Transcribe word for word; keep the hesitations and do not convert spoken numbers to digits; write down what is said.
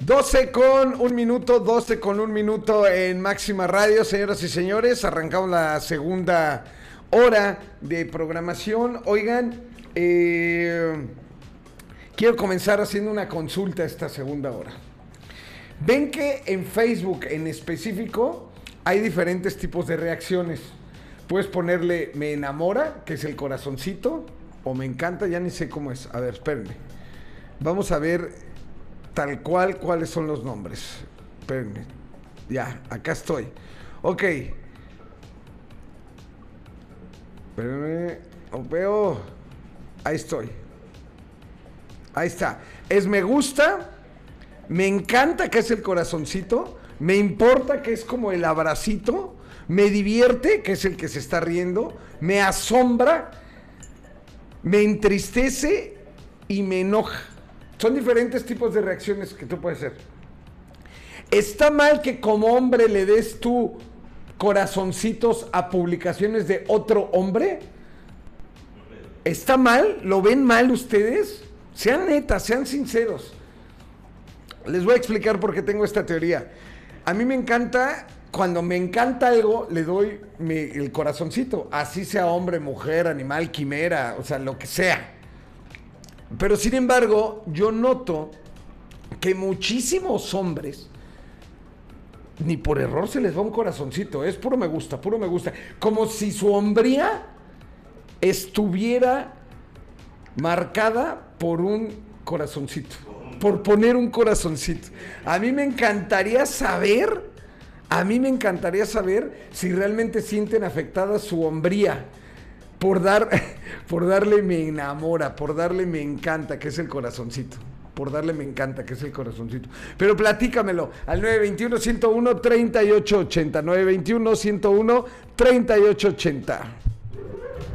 doce con un minuto, doce con un minuto en Máxima Radio, señoras y señores. Arrancamos la segunda hora de programación. Oigan, eh, quiero comenzar haciendo una consulta esta segunda hora. Ven que en Facebook en específico hay diferentes tipos de reacciones. Puedes ponerle me enamora, que es el corazoncito, o me encanta, ya ni sé cómo es. A ver, espérenme. Vamos a ver tal cual cuáles son los nombres. Espérenme. Ya, acá estoy. Ok. Espérenme. Lo veo. Ahí estoy. Ahí está. Es me gusta. Me encanta, que es el corazoncito. Me importa, que es como el abracito. Me divierte, que es el que se está riendo. Me asombra. Me entristece y me enoja. Son diferentes tipos de reacciones que tú puedes hacer. ¿Está mal que como hombre le des tú corazoncitos a publicaciones de otro hombre? ¿Está mal? ¿Lo ven mal ustedes? Sean netas, sean sinceros. Les voy a explicar por qué tengo esta teoría. A mí me encanta, cuando me encanta algo, le doy mi, el corazoncito. Así sea hombre, mujer, animal, quimera, o sea, lo que sea. Pero sin embargo, yo noto que muchísimos hombres, ni por error se les va un corazoncito, es puro me gusta, puro me gusta. Como si su hombría estuviera marcada por un corazoncito, por poner un corazoncito. A mí me encantaría saber, a mí me encantaría saber si realmente sienten afectada su hombría. Por dar, por darle me enamora, por darle me encanta, que es el corazoncito. Por darle me encanta, que es el corazoncito. Pero platícamelo al nueve dos uno, uno cero uno, tres ocho ocho cero. nueve dos uno, uno cero uno, tres ocho ocho cero.